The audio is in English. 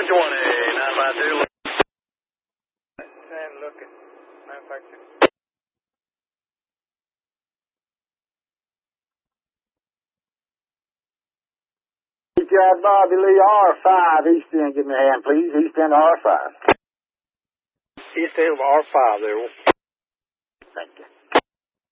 952. Look at manufacturer. Bobby Lee, R5, East End, give me a hand, please. East End R5. East End of R5 there. Thank you.